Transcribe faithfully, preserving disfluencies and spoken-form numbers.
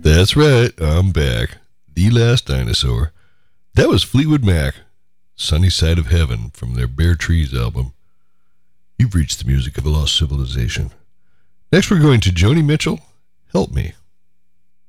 That's right, I'm back. The Last Dinosaur. That was Fleetwood Mac, Sunny Side of Heaven from their Bare Trees album. You've reached the music of a lost civilization. Next we're going to Joni Mitchell, Help Me.